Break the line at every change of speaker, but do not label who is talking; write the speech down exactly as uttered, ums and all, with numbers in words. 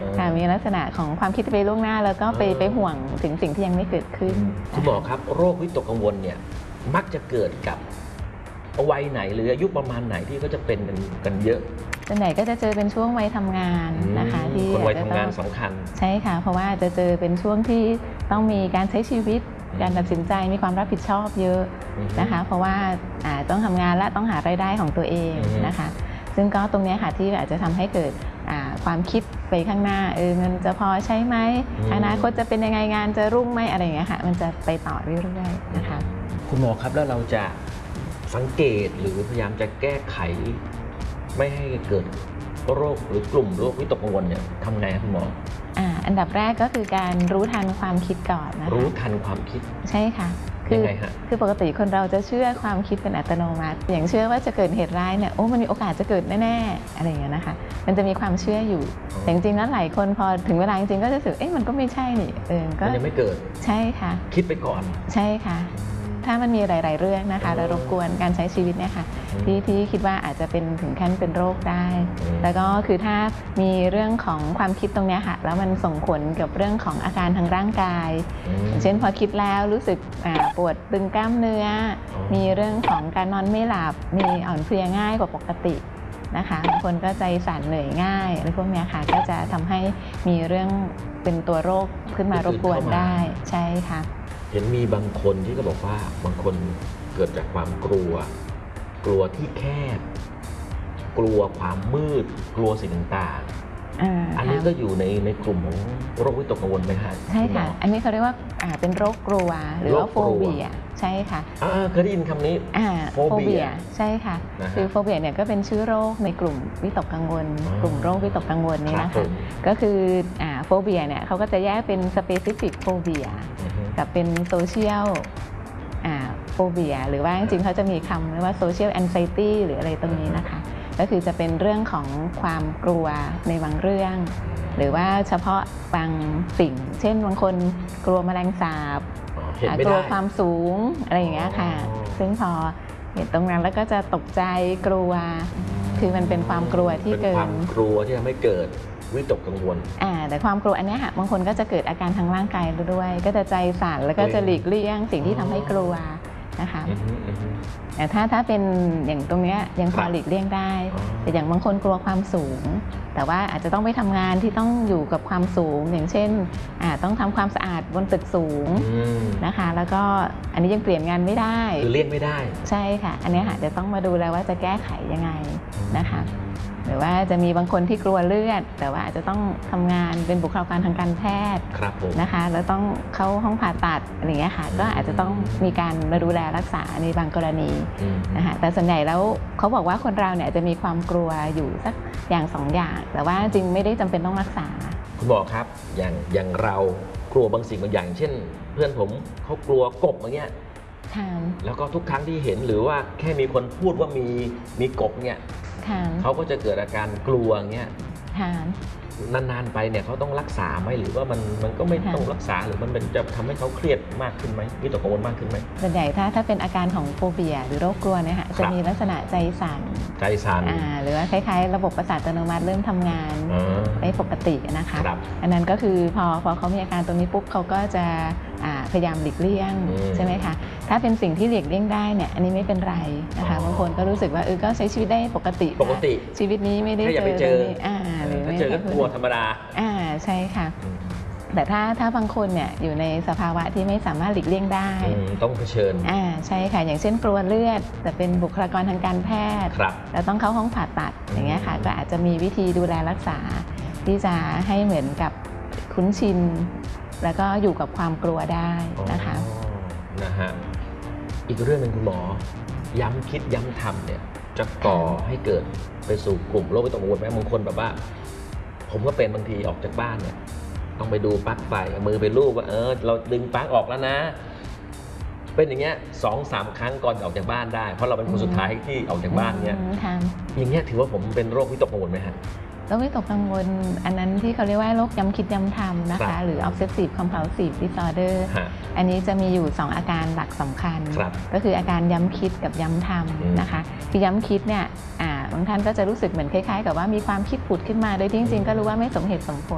ค่ะมีลักษณะของความคิดไปล่วงหน้าแล้วก็ไปไปห่วงถึงสิ่งที่ยังไม่เกิดขึ้น
คุณหมอครับโรควิตกกังวลเนี่ยมักจะเกิดกับวัยไหนหรืออายุประมาณไหนที่เขาจะเป็นกันกันเยอะ
ส่วนใหญ่ก็จะเจอเป็นช่วงวัยทำงานนะคะที่
คนวัยทำงานสำคัญ
ใช่ค่ะเพราะว่าจะเจอเป็นช่วงที่ต้องมีการใช้ชีวิตการตัดสินใจมีความรับผิดชอบเยอะนะคะเพราะว่าต้องทำงานและต้องหารายได้ของตัวเองนะคะซึ่งก็ตรงนี้ค่ะที่อาจจะทำให้เกิดความคิดไปข้างหน้าเออเงินจะพอใช้ไหมอนาคตจะเป็นยังไงงานจะรุ่งไหมอะไรอย่างเงี้ยค่ะมันจะไปต่อเรื่อยๆนะคะ
คุณหมอครับแล้วเราจะสังเกตหรือพยายามจะแก้ไขไม่ให้เกิดโรคหรือกลุ่มโรควิตกกังวลเนี่ยทำไงครับคุณหมอ
อ่าอันดับแรกก็คือการรู้ทันความคิดก่อนนะคะ
รู้ทันความคิด
ใช่ค่ะคือคือปกติคนเราจะเชื่อความคิดเป็นอัตโนมัติอย่างเชื่อว่าจะเกิดเหตุร้ายเนี่ยโอ้มันมีโอกาสจะเกิดแน่ๆอะไรอย่างเงี้ยนะคะมันจะมีความเชื่ออยู่แต่จริงๆแล้วหลายคนพอถึงเวลาจริงๆก็จะรู้สึกเอ๊ะมันก็ไม่ใช่นี่เออก็
มันยังไม่เกิด
ใช่ค่ะ
คิดไปก่อน
ใช่ค่ะถ้ามันมีหลายๆเรื่องนะคะแล้วรบกวนการใช้ชีวิตเนี่ยค่ะที่ที่คิดว่าอาจจะเป็นถึงขั้นเป็นโรคได้แล้วก็คือถ้ามีเรื่องของความคิดตรงนี้ค่ะแล้วมันส่งผลกับเรื่องของอาการทางร่างกายเช่นพอคิดแล้วรู้สึกปวดตึงกล้ามเนื้อมีเรื่องของการนอนไม่หลับมีอ่อนเพลียง่ายกว่าปกตินะคะบางคนก็ใจสั่นเหนื่อยง่ายอะไรพวกนี้ค่ะก็จะทำให้มีเรื่องเป็นตัวโรคขึ้นมารบกวนได้ใช่ค่ะ
เห็นมีบางคนที่ก็บอกว่าบางคนเกิดจากความกลัวกลัวที่แคบกลัวความมืดกลัวสิ่งต่างๆอันนี้ก็อยู่ในในกลุ่มของโรควิตกกังวลไหมคะ
ใช่ค่ะอันนี้เขาเรียกว่าเป็นโรคกลัวหรือว่าโฟเบียใช่ค่ะ
เคยได้ยินคำนี้
โฟเบียใช่ค่ะคือโฟเบียเนี่ยก็เป็นชื่อโรคในกลุ่มวิตกกังวลกลุ่มโรควิตกกังวลนี้นะคะก็คือโฟเบียเนี่ยเขาก็จะแยกเป็นสเปซิฟิกโฟเบียกับเป็นโซเชียลโฟเบียหรือว่าจริงๆเขาจะมีคำเรียกว่าโซเชียลแอนไซตี้หรืออะไรตรงนี้นะคะก็คือจะเป็นเรื่องของความกลัวในบางเรื่องหรือว่าเฉพาะบางสิ่งเช่นบางคนกลัวแมลงสาบกลัวความสูงอะไรอย่างเงี้ยค่ะซึ่งพอเห็นตรงนั้นแล้วก็จะตกใจกลัวคือมันเป็นความกลัวที่เกิน
ความกลัวที่ทำให้เกิดวิตกกังวล
อ่าแต่ความกลัวอันนี้ค่ะบางคนก็จะเกิดอาการทางร่างกายด้วยก็จะใจสั่นแล้วก็จะหลีกเลี่ยงสิ่งที่ทำให้กลัวนะคะแต่ถ้าถ้าเป็นอย่างตรงนี้ยังพอหลีกเลี่ยงได้แต่อย่างบางคนกลัวความสูงแต่ว่าอาจจะต้องไปทำงานที่ต้องอยู่กับความสูงอย่างเช่นต้องทำความสะอาดบนตึกสูงนะคะแล้วก็อันนี้ยังเปลี่ยนงานไม่ได้
คือเลี่ยงไม่ได้
ใช่ค่ะอันนี้ค่ะจะต้องมาดูแล้วว่าจะแก้ไขยังไงนะคะหรือว่าจะมีบางคนที่กลัวเลือดแต่ว่าอาจจะต้องทำงานเป็นบุคลากรทางการแพทย์นะคะแล้วต้องเข้าห้องผ่าตัดอะไรเงี้ยค่ะก็อาจจะต้องมีการมาดูแลรักษาในบางกรณีนะคะแต่ส่วนใหญ่แล้วเขาบอกว่าคนเราเนี่ยจะมีความกลัวอยู่สักอย่างสองอย่างแต่ว่าจริงไม่ได้จำเป็นต้องรักษา
คุณหมอครับอย่างอย่างเรากลัวบางสิ่งบางอย่างเช่นเพื่อนผมเขากลัวกบอย่างเงี้ยแล้วก็ทุกครั้งที่เห็นหรือว่าแค่มีคนพูดว่ามีมีกบเนี่ยเขาก็จะเกิดอาการกลัวเงี้ยนานๆไปเนี่ยเขาต้องรักษาไหมหรือว่ามันมันก็ไม่ต้องรักษาหรือมันเป็นจะทำให้เขาเครียดมากขึ้นไหมวิตกกังวลมากขึ้นไหม
ส่วนใหญ่ถ้าถ้าเป็นอาการของโฟเบียหรือโรคกลัวเนี่ยค่ะจะมีลักษณะใจสั่น
ใจสั่น
หรือว่าคล้ายๆระบบประสาทอัตโนมัติเริ่มทำงานได้ปกตินะคะอันนั้นก็คือพอพอเขามีอาการตรงนี้ปุ๊บเขาก็จะพยายามหลีกเลี่ยงใช่ไหมคะถ้าเป็นสิ่งที่หลีกเลี่ยงได้เนี่ยอันนี้ไม่เป็นไรนะคะบางคนก็รู้สึกว่าเออก็ใช้ชีวิตได้ปกติ
ปกติ
ชีวิตนี้ไม่ได้
เจอหรือไม่เจอก็กลัวธรรมดา
อ่าใช่ค่ะแต่ถ้าถ้าบางคนเนี่ยอยู่ในสภาวะที่ไม่สามารถหลีกเลี่ยงได้
ต้องเผชิญ
อ่าใช่ค่ะอย่างเช่นกลัวเลือดแต่เป็นบุคลากรทางการแพทย์แล้วต้องเข้าห้องผ่าตัดอย่างเงี้ยค่ะก็อาจจะมีวิธีดูแลรักษาที่จะให้เหมือนกับคุ้นชินแล้วก็อยู่กับความกลัวได้นะคะ
นะฮะอีกเรื่องหนึ่งคุณหมอย้ำคิดย้ำทำเนี่ยจะก่อให้เกิดไปสู่กลุ่มโรควิตกกังวลไหมบางคนแบบว่าผมก็เป็นบางทีออกจากบ้านเนี่ยต้องไปดูปลั๊กไฟเอามือไปลูบว่าเออเราดึงปลั๊กออกแล้วนะเป็นอย่างเงี้ยสองสามครั้งก่อนออกจากบ้านได้เพราะเราเป็นคนสุดท้ายที่ออกจากบ้านเนี่ยอย่างเงี้ยถือว่าผมเป็นโรควิตกกังวลไหมฮะ
โรควิตกกังวลอันนั้นที่เขาเรียกว่าโรคย้ำคิดย้ำทำนะคะหรือ obsessive compulsive disorder อันนี้จะมีอยู่สองอาการหลักสำคัญก็คืออาการย้ำคิดกับย้ำทำนะคะคือย้ำคิดเนี่ยบางท่านก็จะรู้สึกเหมือนคล้ายๆกับว่ามีความคิดผุดขึ้นมาโดยที่จริงๆก็รู้ว่าไม่สมเหตุสมผล